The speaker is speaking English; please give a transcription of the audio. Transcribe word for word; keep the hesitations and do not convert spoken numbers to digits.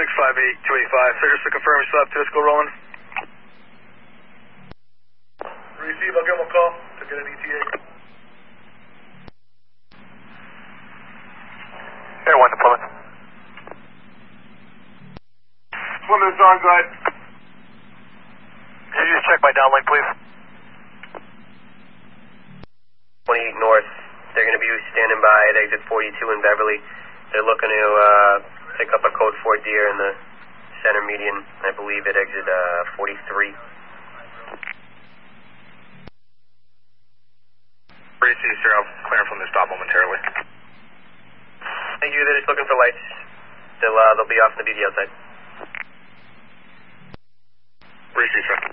six five eight two eight five. Sir, just to confirm you still have Tisco rolling. Receive, I'll give him a call to get an E T A. Air one to Plymouth. Plymouth is on, guide. Can you just check my downlink, please? twenty-eight North. They're going to be standing by at exit forty-two in Beverly. They're looking to uh, pick up a code four deer in the center median, I believe at exit uh, forty-three. Breezy, sir, I'll clear from the stop momentarily. Thank you, they're just looking for lights. They'll, uh, they'll be off in the B D outside. Breezy, sir.